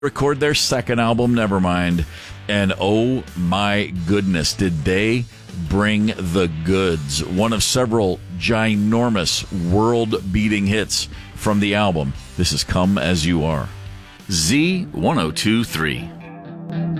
record their second album, Nevermind, and oh my goodness, did they bring the goods. One of several ginormous world-beating hits from the album. This is Come As You Are. Z1023.